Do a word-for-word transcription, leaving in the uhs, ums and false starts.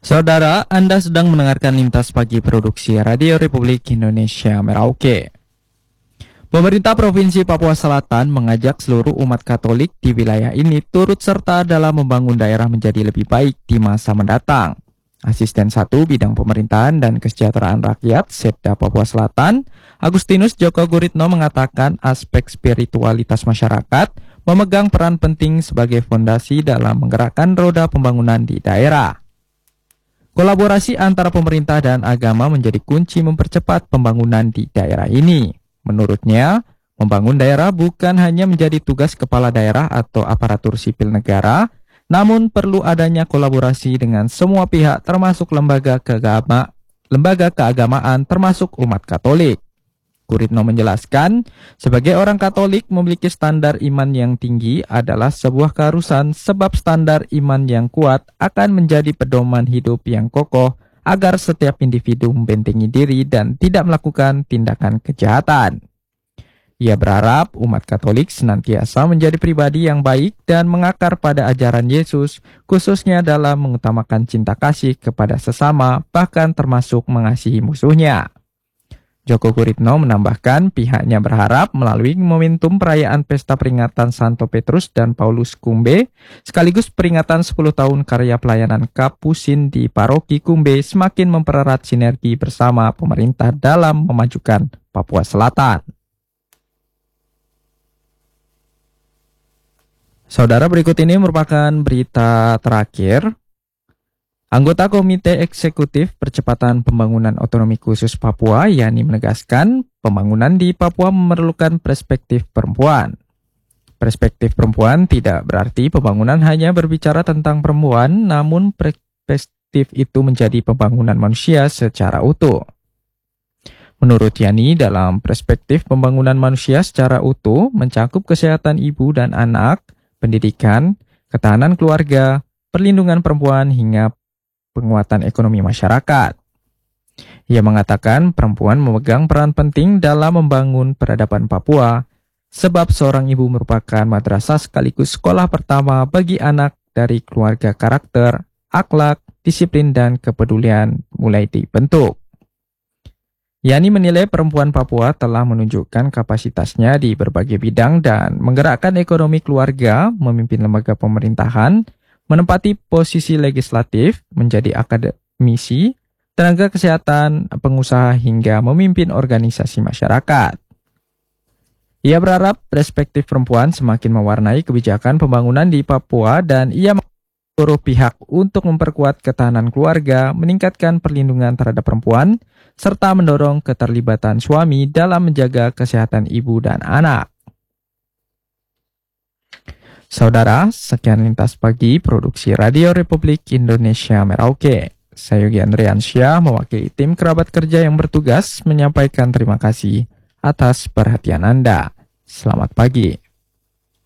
Saudara, Anda sedang mendengarkan Lintas Pagi Produksi Radio Republik Indonesia Merauke. Pemerintah Provinsi Papua Selatan mengajak seluruh umat Katolik di wilayah ini turut serta dalam membangun daerah menjadi lebih baik di masa mendatang. Asisten satu Bidang Pemerintahan dan Kesejahteraan Rakyat Setda Papua Selatan, Agustinus Joko Guritno mengatakan aspek spiritualitas masyarakat memegang peran penting sebagai fondasi dalam menggerakkan roda pembangunan di daerah. Kolaborasi antara pemerintah dan agama menjadi kunci mempercepat pembangunan di daerah ini. Menurutnya, membangun daerah bukan hanya menjadi tugas kepala daerah atau aparatur sipil negara, namun perlu adanya kolaborasi dengan semua pihak termasuk lembaga keagama, lembaga keagamaan termasuk umat Katolik. Guritno menjelaskan, sebagai orang Katolik memiliki standar iman yang tinggi adalah sebuah keharusan sebab standar iman yang kuat akan menjadi pedoman hidup yang kokoh agar setiap individu membentengi diri dan tidak melakukan tindakan kejahatan. Ia berharap umat Katolik senantiasa menjadi pribadi yang baik dan mengakar pada ajaran Yesus, khususnya dalam mengutamakan cinta kasih kepada sesama, bahkan termasuk mengasihi musuhnya. Joko Guritno menambahkan pihaknya berharap melalui momentum perayaan pesta peringatan Santo Petrus dan Paulus Kumbe, sekaligus peringatan sepuluh tahun karya pelayanan Kapusin di Paroki Kumbe semakin mempererat sinergi bersama pemerintah dalam memajukan Papua Selatan. Saudara, berikut ini merupakan berita terakhir. Anggota Komite Eksekutif Percepatan Pembangunan Otonomi Khusus Papua, Yani, menegaskan pembangunan di Papua memerlukan perspektif perempuan. Perspektif perempuan tidak berarti pembangunan hanya berbicara tentang perempuan, namun perspektif itu menjadi pembangunan manusia secara utuh. Menurut Yani, dalam perspektif pembangunan manusia secara utuh mencakup kesehatan ibu dan anak, pendidikan, ketahanan keluarga, perlindungan perempuan, hingga penguatan ekonomi masyarakat. Ia mengatakan perempuan memegang peran penting dalam membangun peradaban Papua, sebab seorang ibu merupakan madrasah sekaligus sekolah pertama bagi anak dari keluarga karakter, akhlak, disiplin, dan kepedulian mulai dibentuk. Yani menilai perempuan Papua telah menunjukkan kapasitasnya di berbagai bidang dan menggerakkan ekonomi keluarga, memimpin lembaga pemerintahan, menempati posisi legislatif, menjadi akademisi, tenaga kesehatan, pengusaha, hingga memimpin organisasi masyarakat. Ia berharap perspektif perempuan semakin mewarnai kebijakan pembangunan di Papua dan ia mendorong pihak untuk memperkuat ketahanan keluarga, meningkatkan perlindungan terhadap perempuan, serta mendorong keterlibatan suami dalam menjaga kesehatan ibu dan anak. Saudara, sekian Lintas Pagi Produksi Radio Republik Indonesia Merauke. Saya Yogi Andriansyah mewakili tim kerabat kerja yang bertugas menyampaikan terima kasih atas perhatian Anda. Selamat pagi.